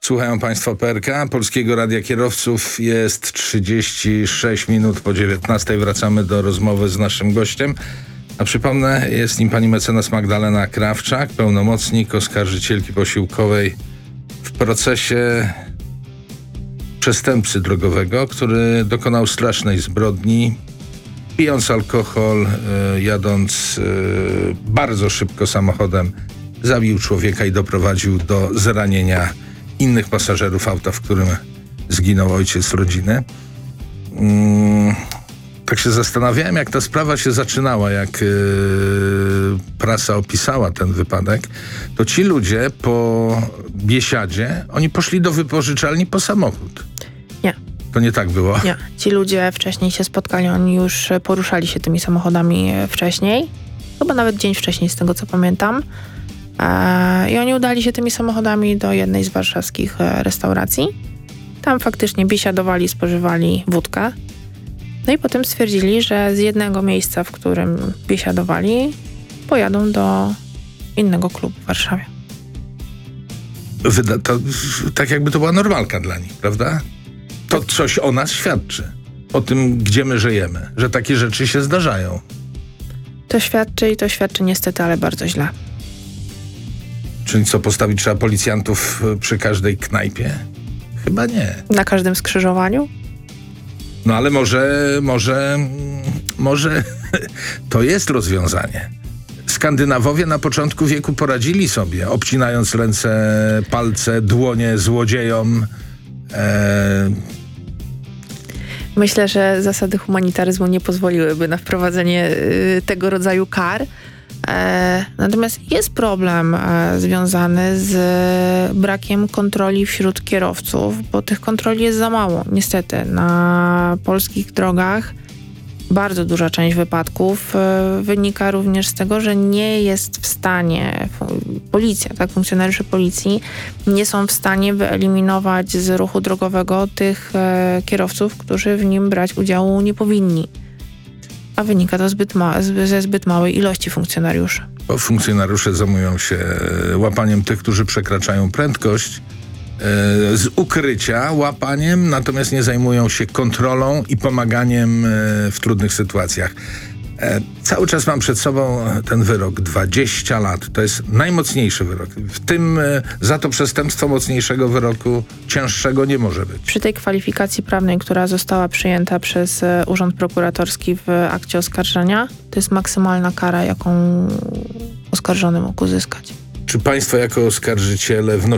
Słuchają Państwo PRK, Polskiego Radia Kierowców. Jest 36 minut po 19. Wracamy do rozmowy z naszym gościem. A przypomnę, jest nim pani mecenas Magdalena Krawczak, pełnomocnik oskarżycielki posiłkowej w procesie przestępcy drogowego, który dokonał strasznej zbrodni, pijąc alkohol, jadąc bardzo szybko samochodem, zabił człowieka i doprowadził do zranienia innych pasażerów auta, w którym zginął ojciec rodziny. Tak się zastanawiałem, jak ta sprawa się zaczynała, jak prasa opisała ten wypadek, to ci ludzie po biesiadzie, oni poszli do wypożyczalni po samochód. Nie. To nie tak było? Nie. Ci ludzie wcześniej się spotkali, oni już poruszali się tymi samochodami wcześniej. Chyba nawet dzień wcześniej, z tego co pamiętam. I oni udali się tymi samochodami do jednej z warszawskich restauracji. Tam faktycznie biesiadowali, spożywali wódkę. No i potem stwierdzili, że z jednego miejsca, w którym biesiadowali, pojadą do innego klubu w Warszawie. To tak jakby to była normalka dla nich, prawda? To coś o nas świadczy. O tym, gdzie my żyjemy. Że takie rzeczy się zdarzają. To świadczy niestety, ale bardzo źle. Czyli co, postawić trzeba policjantów przy każdej knajpie? Chyba nie. Na każdym skrzyżowaniu? No ale może to jest rozwiązanie. Skandynawowie na początku wieku poradzili sobie, obcinając ręce, palce, dłonie złodziejom. Myślę, że zasady humanitaryzmu nie pozwoliłyby na wprowadzenie tego rodzaju kar. Natomiast jest problem związany z brakiem kontroli wśród kierowców, bo tych kontroli jest za mało. Niestety na polskich drogach bardzo duża część wypadków wynika również z tego, że nie jest w stanie policja, tak, funkcjonariusze policji nie są w stanie wyeliminować z ruchu drogowego tych kierowców, którzy w nim brać udziału nie powinni. A wynika to ze zbyt małej ilości funkcjonariuszy. Bo funkcjonariusze zajmują się łapaniem tych, którzy przekraczają prędkość, z ukrycia łapaniem, natomiast nie zajmują się kontrolą i pomaganiem w trudnych sytuacjach. Cały czas mam przed sobą ten wyrok. 20 lat. To jest najmocniejszy wyrok. W tym za to przestępstwo mocniejszego wyroku, cięższego nie może być. Przy tej kwalifikacji prawnej, która została przyjęta przez Urząd Prokuratorski w akcie oskarżenia, to jest maksymalna kara, jaką oskarżony mógł uzyskać. Czy państwo jako oskarżyciele